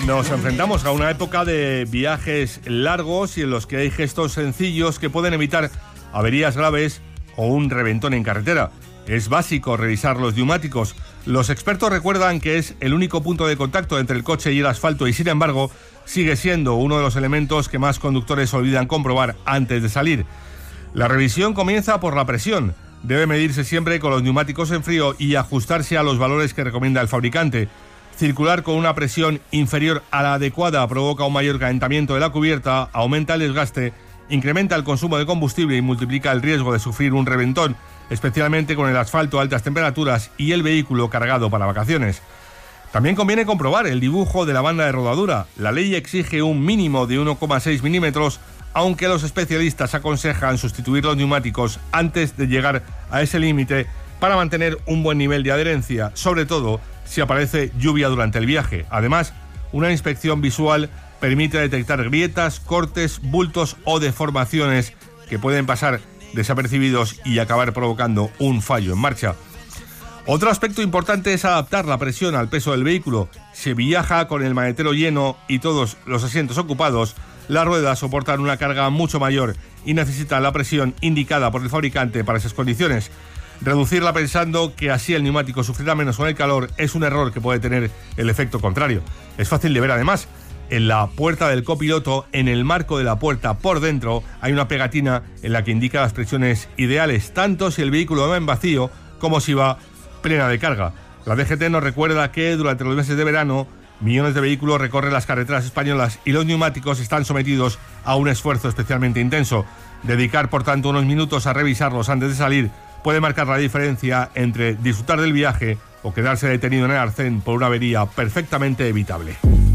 Nos enfrentamos a una época de viajes largos y en los que hay gestos sencillos que pueden evitar averías graves o un reventón en carretera. Es básico revisar los neumáticos. Los expertos recuerdan que es el único punto de contacto entre el coche y el asfalto y, sin embargo, sigue siendo uno de los elementos que más conductores olvidan comprobar antes de salir. La revisión comienza por la presión. Debe medirse siempre con los neumáticos en frío y ajustarse a los valores que recomienda el fabricante. Circular con una presión inferior a la adecuada provoca un mayor calentamiento de la cubierta, aumenta el desgaste, incrementa el consumo de combustible y multiplica el riesgo de sufrir un reventón, especialmente con el asfalto a altas temperaturas y el vehículo cargado para vacaciones. También conviene comprobar el dibujo de la banda de rodadura. La ley exige un mínimo de 1,6 milímetros, aunque los especialistas aconsejan sustituir los neumáticos antes de llegar a ese límite para mantener un buen nivel de adherencia, sobre todo si aparece lluvia durante el viaje. Además, una inspección visual permite detectar grietas, cortes, bultos o deformaciones que pueden pasar desapercibidos y acabar provocando un fallo en marcha. Otro aspecto importante es adaptar la presión al peso del vehículo. Si viaja con el maletero lleno y todos los asientos ocupados, las ruedas soportan una carga mucho mayor y necesitan la presión indicada por el fabricante para esas condiciones. Reducirla pensando que así el neumático sufrirá menos con el calor es un error que puede tener el efecto contrario. Es fácil de ver además. En la puerta del copiloto, en el marco de la puerta por dentro, hay una pegatina en la que indica las presiones ideales, tanto si el vehículo va en vacío como si va plena de carga. La DGT nos recuerda que durante los meses de verano millones de vehículos recorren las carreteras españolas y los neumáticos están sometidos a un esfuerzo especialmente intenso. Dedicar, por tanto, unos minutos a revisarlos antes de salir puede marcar la diferencia entre disfrutar del viaje o quedarse detenido en el arcén por una avería perfectamente evitable.